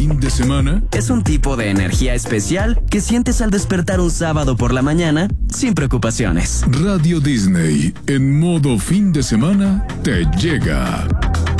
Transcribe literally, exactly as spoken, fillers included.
fin de semana? Es un tipo de energía especial que sientes al despertar un sábado por la mañana sin preocupaciones. Radio Disney, en modo fin de semana, te llega.